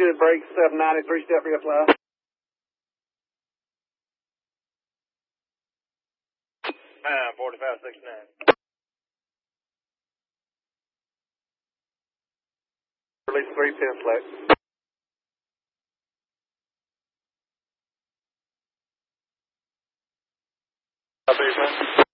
good. Break 793, step reapply. 4569. Release 310 flat. Copy, man.